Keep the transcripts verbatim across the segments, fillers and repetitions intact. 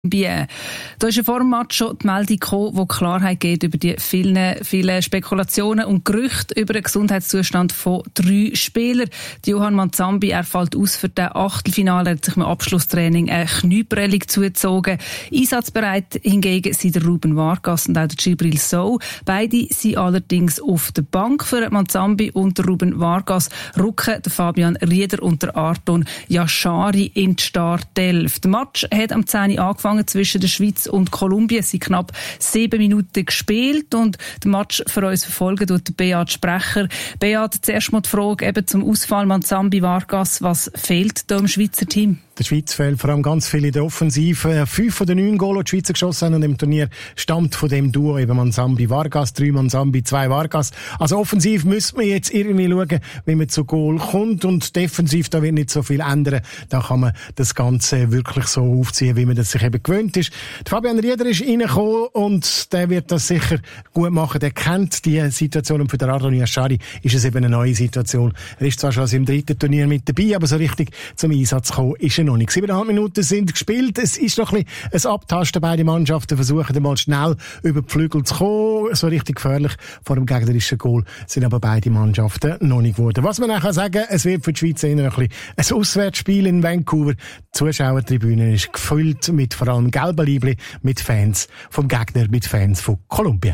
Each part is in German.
Bien. Da ist ja vor dem Match schon die Meldung gekommen, die Klarheit gibt über die vielen, vielen Spekulationen und Gerüchte über den Gesundheitszustand von drei Spielern. Johann Manzambi, er fällt aus für das Achtelfinale, er hat sich im Abschlusstraining eine Knieprellung zugezogen. Einsatzbereit hingegen sind der Ruben Vargas und auch der Djibril Sow. Beide sind allerdings auf der Bank. Für Manzambi und der Ruben Vargas rücken der Fabian Rieder und der Arton Yashari in die Startelf. Der Match hat am zehn Uhr angefangen zwischen der Schweiz und Kolumbien. Es sind knapp sieben Minuten gespielt und den Match für uns verfolgen tut Beat Sprecher. Beat, zuerst mal die Frage eben zum Ausfall Manzambi Vargas. Was fehlt da im Schweizer Team? Der Schweiz fehlt vor allem ganz viel in der Offensive. Fünf von den neun Goals, die die Schweizer geschossen haben und im Turnier stammt von dem Duo eben Manzambi Vargas, drei Manzambi, zwei Vargas. Also offensiv müssen wir jetzt irgendwie schauen, wie man zu Goal kommt, und defensiv, da wird nicht so viel ändern. Da kann man das Ganze wirklich so aufziehen, wie man das sich eben gewöhnt ist. Der Fabian Rieder ist reingekommen und der wird das sicher gut machen. Der kennt die Situation, und für den Arton Yashari ist es eben eine neue Situation. Er ist zwar schon im dritten Turnier mit dabei, aber so richtig zum Einsatz gekommen ist er noch nicht. Siebeneinhalb Minuten sind gespielt. Es ist noch ein bisschen ein Abtasten. Beide Mannschaften versuchen einmal schnell über die Flügel zu kommen. So richtig gefährlich vor dem gegnerischen Goal sind aber beide Mannschaften noch nicht geworden. Was man auch sagen kann, es wird für die Schweiz eher ein bisschen ein Auswärtsspiel in Vancouver. Die Zuschauertribüne ist gefüllt mit vor allem gelben Liebli, mit Fans vom Gegner, mit Fans von Kolumbien.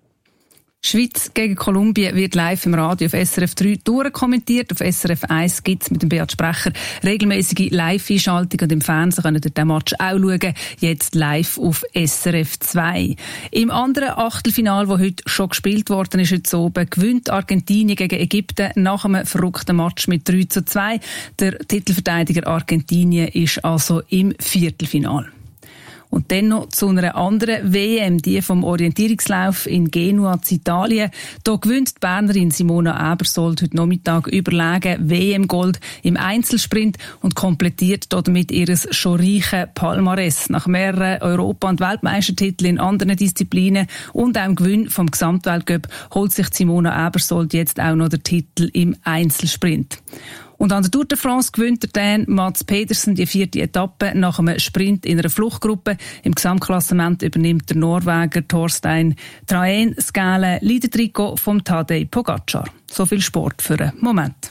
Schweiz gegen Kolumbien wird live im Radio auf S R F drei durchkommentiert. Auf S R F eins gibt es mit dem Beat Sprecher regelmäßige Live-Einschaltungen, und im Fernsehen könnt ihr den Match auch schauen. Jetzt live auf S R F zwei. Im anderen Achtelfinal, das heute schon gespielt worden ist, heute oben, gewinnt Argentinien gegen Ägypten nach einem verrückten Match mit drei zu zwei. Der Titelverteidiger Argentinien ist also im Viertelfinal. Und dann noch zu einer anderen W M, die vom Orientierungslauf in Genua in Italien. Da gewinnt die Bernerin Simona Ebersold heute Nachmittag überlegen W M-Gold im Einzelsprint und komplettiert damit ihres schon reichen Palmares. Nach mehreren Europa- und Weltmeistertiteln in anderen Disziplinen und auch im Gewinn vom Gesamtweltcup holt sich Simona Ebersold jetzt auch noch den Titel im Einzelsprint. Und an der Tour de France gewinnt der Dan Mats Pedersen die vierte Etappe nach einem Sprint in einer Fluchtgruppe. Im Gesamtklassement übernimmt der Norweger Thorstein Traen Skale Leader-Trikot vom Tadej Pogacar. So viel Sport für einen Moment.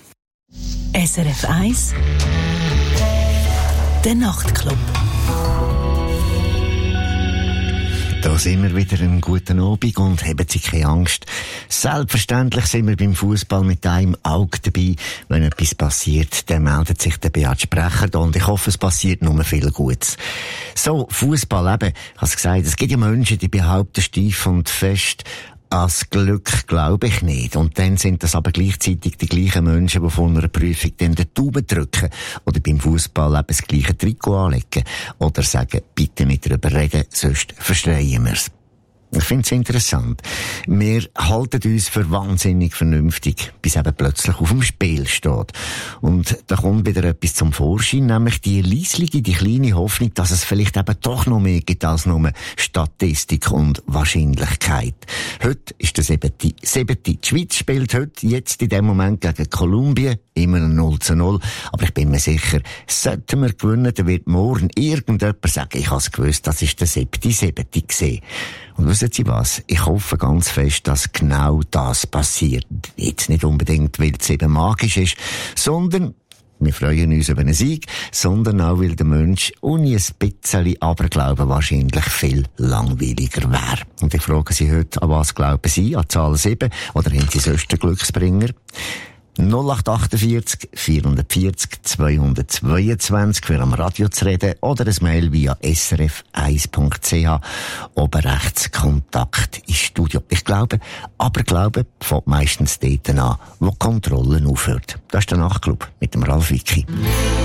S R F eins Der Nachtclub. Da sind wir wieder einen guten Abend und haben Sie keine Angst. Selbstverständlich sind wir beim Fußball mit einem Auge dabei. Wenn etwas passiert, dann meldet sich der Beat Sprecher da, und ich hoffe, es passiert nur viel Gutes. So, Fußball eben, ich habe es gesagt, es gibt ja Menschen, die behaupten steif und fest, als Glück glaube ich nicht. Und dann sind das aber gleichzeitig die gleichen Menschen, die von einer Prüfung dann den Tauben drücken oder beim Fußball eben das gleiche Trikot anlegen oder sagen, bitte nicht darüber reden, sonst verstehen wir es. Ich finde es interessant. Wir halten uns für wahnsinnig vernünftig, bis eben plötzlich auf dem Spiel steht. Und da kommt wieder etwas zum Vorschein, nämlich die leislige, die kleine Hoffnung, dass es vielleicht eben doch noch mehr gibt als nur Statistik und Wahrscheinlichkeit. Heute ist das eben die siebte. Die Schweiz spielt heute, jetzt in dem Moment gegen Kolumbien, immer null zu null. Aber ich bin mir sicher, sollten wir gewinnen, dann wird morgen irgendjemand sagen, ich habe es gewusst, das ist der siebte, siebte gesehen. Und wissen Sie was? Ich hoffe ganz fest, dass genau das passiert. Jetzt nicht unbedingt, weil es eben magisch ist, sondern wir freuen uns über einen Sieg, sondern auch, weil der Mensch ohne ein bisschen Aberglauben wahrscheinlich viel langweiliger wäre. Und ich frage Sie heute, an was glauben Sie? An die Zahl sieben? Oder haben Sie sonst den Glücksbringer? null acht achtundvierzig vierhundertvierzig zweihundertzweiundzwanzig für am Radio zu reden oder ein Mail via s r f eins punkt c h. Oben rechts Kontakt ins Studio. Ich glaube, aber Glaube fängt meistens dort an, wo die Kontrolle aufhört. Das ist der Nachtclub mit dem Ralf Wicki.